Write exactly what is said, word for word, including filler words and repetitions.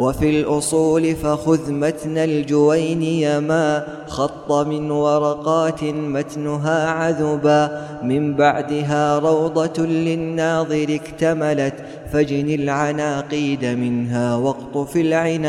وفي الأصول فخذ متن الجويني ما خط من ورقات متنها عذبا، من بعدها روضة للناظر اكتملت، فاجن العناقيد منها واقطف العنان.